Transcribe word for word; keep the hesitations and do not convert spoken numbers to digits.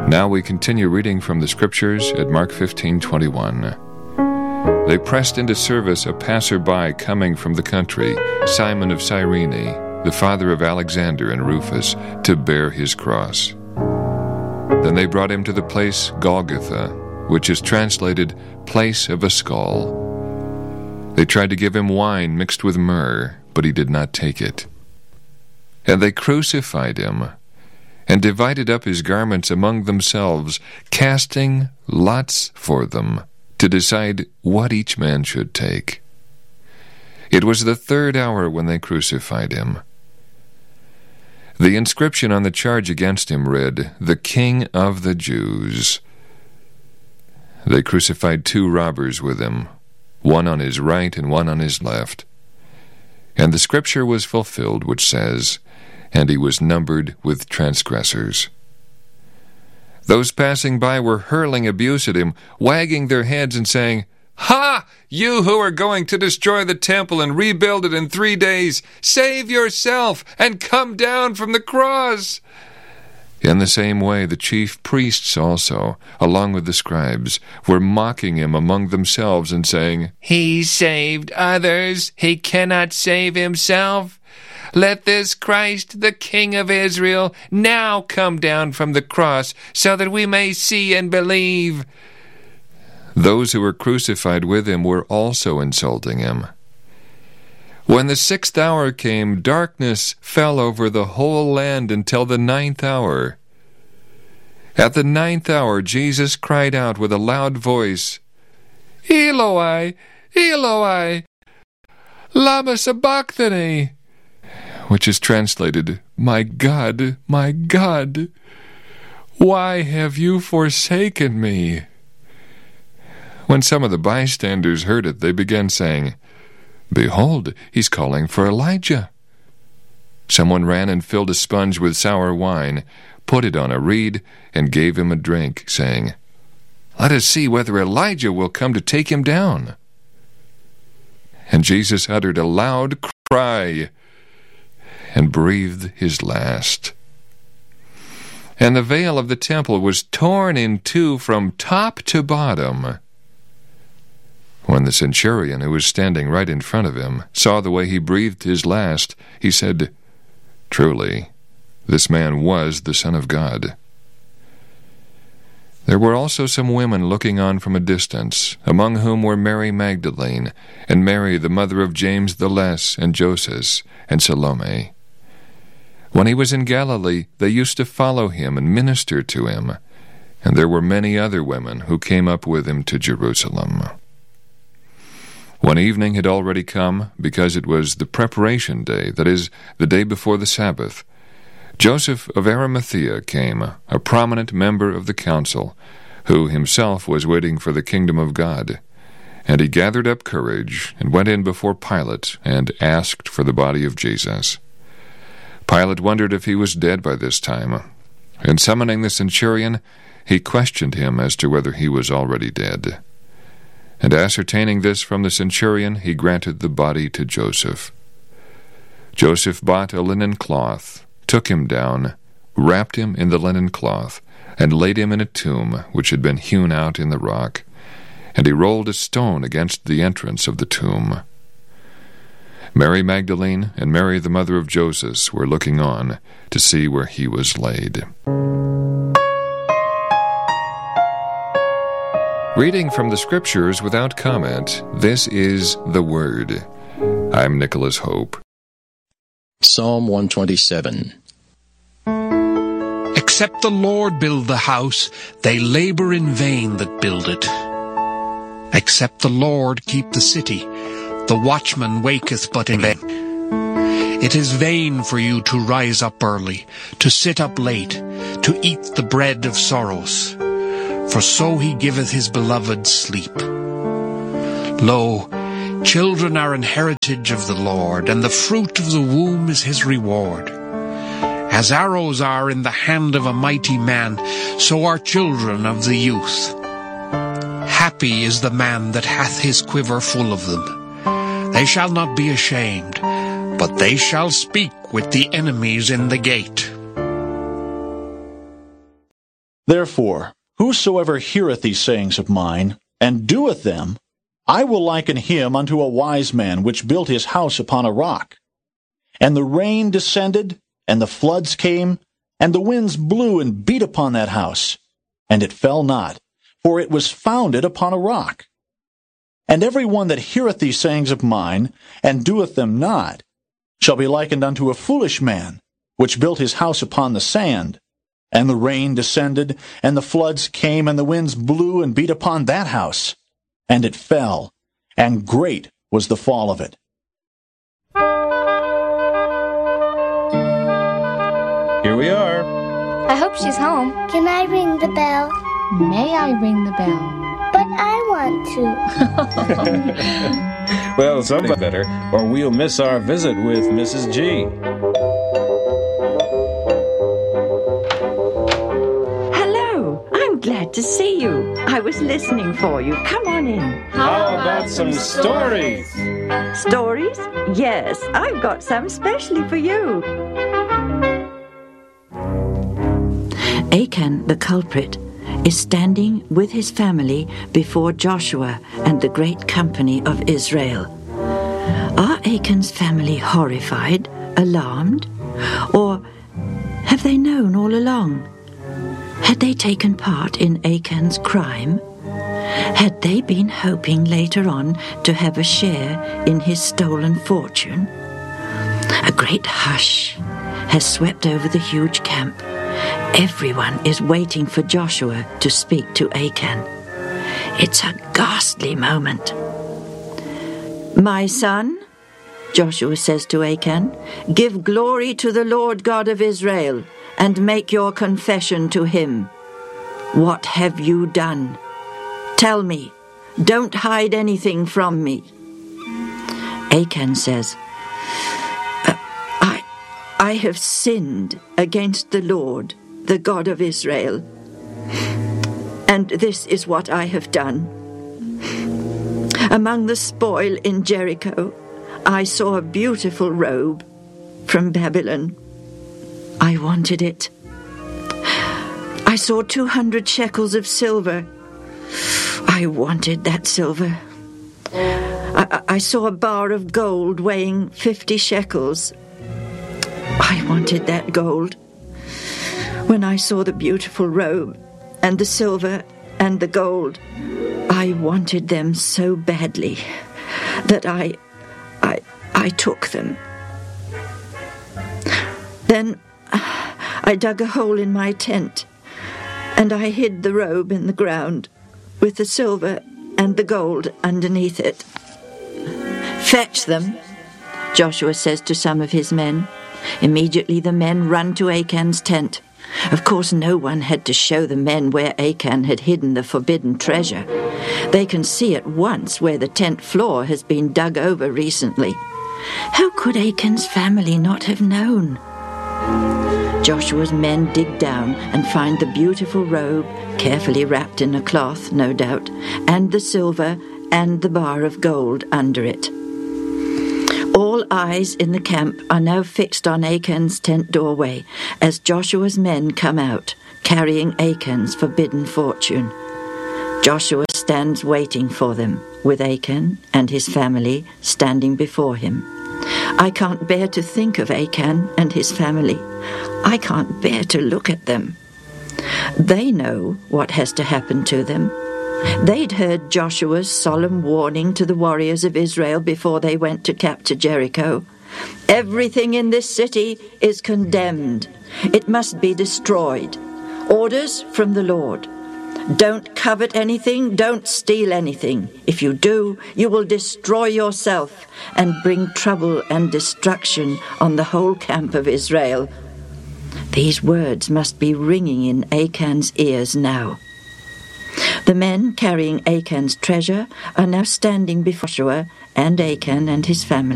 Now we continue reading from the Scriptures at Mark fifteen twenty-one. They pressed into service a passer-by coming from the country, Simon of Cyrene, the father of Alexander and Rufus, to bear his cross. Then they brought him to the place Golgotha, which is translated place of a skull. They tried to give him wine mixed with myrrh, but he did not take it. And they crucified him, and divided up his garments among themselves, casting lots for them, to decide what each man should take. It was the third hour when they crucified him. The inscription on the charge against him read, "The King of the Jews." They crucified two robbers with him, one on his right and one on his left. And the scripture was fulfilled, which says, "And he was numbered with transgressors." Those passing by were hurling abuse at him, wagging their heads and saying, "Ha! You who are going to destroy the temple and rebuild it in three days, save yourself and come down from the cross." In the same way, the chief priests also, along with the scribes, were mocking him among themselves and saying, "He saved others, he cannot save himself. Let this Christ, the King of Israel, now come down from the cross, so that we may see and believe." Those who were crucified with him were also insulting him. When the sixth hour came, darkness fell over the whole land until the ninth hour. At the ninth hour, Jesus cried out with a loud voice, "Eloi, Eloi, lama sabachthani," which is translated, "My God, my God, why have you forsaken me?" When some of the bystanders heard it, they began saying, "Behold, he's calling for Elijah." Someone ran and filled a sponge with sour wine, put it on a reed, and gave him a drink, saying, "Let us see whether Elijah will come to take him down." And Jesus uttered a loud cry and breathed his last. And the veil of the temple was torn in two from top to bottom. When the centurion, who was standing right in front of him, saw the way he breathed his last, he said, "Truly, this man was the Son of God." There were also some women looking on from a distance, among whom were Mary Magdalene, and Mary the mother of James the Less, and Joses, and Salome. When he was in Galilee, they used to follow him and minister to him, and there were many other women who came up with him to Jerusalem. When evening had already come, because it was the preparation day, that is, the day before the Sabbath, Joseph of Arimathea came, a prominent member of the council, who himself was waiting for the kingdom of God. And he gathered up courage, and went in before Pilate, and asked for the body of Jesus. Pilate wondered if he was dead by this time, and summoning the centurion, he questioned him as to whether he was already dead. And ascertaining this from the centurion, he granted the body to Joseph. Joseph bought a linen cloth, took him down, wrapped him in the linen cloth, and laid him in a tomb which had been hewn out in the rock, and he rolled a stone against the entrance of the tomb. Mary Magdalene and Mary the mother of Joses were looking on to see where he was laid. Reading from the Scriptures without comment, this is the Word. I'm Nicholas Hope. Psalm one twenty-seven. Except the Lord build the house, they labor in vain that build it. Except the Lord keep the city, the watchman waketh but in vain. It is vain for you to rise up early, to sit up late, to eat the bread of sorrows. For so he giveth his beloved sleep. Lo, children are an heritage of the Lord, and the fruit of the womb is his reward. As arrows are in the hand of a mighty man, so are children of the youth. Happy is the man that hath his quiver full of them. They shall not be ashamed, but they shall speak with the enemies in the gate. Therefore, whosoever heareth these sayings of mine, and doeth them, I will liken him unto a wise man which built his house upon a rock. And the rain descended, and the floods came, and the winds blew and beat upon that house, and it fell not, for it was founded upon a rock. And every one that heareth these sayings of mine, and doeth them not, shall be likened unto a foolish man, which built his house upon the sand. And the rain descended, and the floods came, and the winds blew and beat upon that house, and it fell, and great was the fall of it. Here we are. I hope she's home. Can I ring the bell? May I ring the bell? But I want to. Well, somebody better, or we'll miss our visit with Missus G. Hello, I'm glad to see you. I was listening for you. Come on in. How about some stories? Stories? Yes, I've got some especially for you. Achan, the culprit, is standing with his family before Joshua and the great company of Israel. Are Achan's family horrified, alarmed, or have they known all along? Had they taken part in Achan's crime? Had they been hoping later on to have a share in his stolen fortune? A great hush has swept over the huge camp. Everyone is waiting for Joshua to speak to Achan. It's a ghastly moment. My son, Joshua says to Achan, give glory to the Lord God of Israel and make your confession to him. What have you done? Tell me. Don't hide anything from me. Achan says, I, I have sinned against the Lord, the God of Israel, and this is what I have done. Among the spoil in Jericho, I saw a beautiful robe from Babylon. I wanted it. I saw two hundred shekels of silver. I wanted that silver. I, I saw a bar of gold weighing fifty shekels. I wanted that gold. When I saw the beautiful robe and the silver and the gold, I wanted them so badly that I, I, I took them. Then I dug a hole in my tent, and I hid the robe in the ground with the silver and the gold underneath it. Fetch them, Joshua says to some of his men. Immediately the men run to Achan's tent. Of course, no one had to show the men where Achan had hidden the forbidden treasure. They can see at once where the tent floor has been dug over recently. How could Achan's family not have known? Joshua's men dig down and find the beautiful robe, carefully wrapped in a cloth, no doubt, and the silver and the bar of gold under it. All eyes in the camp are now fixed on Achan's tent doorway as Joshua's men come out, carrying Achan's forbidden fortune. Joshua stands waiting for them, with Achan and his family standing before him. I can't bear to think of Achan and his family. I can't bear to look at them. They know what has to happen to them. They'd heard Joshua's solemn warning to the warriors of Israel before they went to capture Jericho. Everything in this city is condemned. It must be destroyed. Orders from the Lord. Don't covet anything, don't steal anything. If you do, you will destroy yourself and bring trouble and destruction on the whole camp of Israel. These words must be ringing in Achan's ears now. The men carrying Achan's treasure are now standing before Joshua and Achan and his family.